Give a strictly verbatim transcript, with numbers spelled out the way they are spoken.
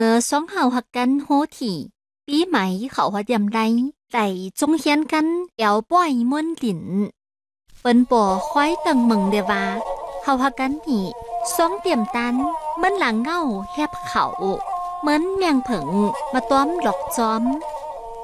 雙校學緊好ทีปีใหม่เขา話ยำไร在中顯緊搖擺滿林本波開燈夢的話เขา話緊นี่สองเตรียมตันเหมือนหลังเงาแหบเขาเหมือนแมงผึ่งมาต้อมหลอกจอม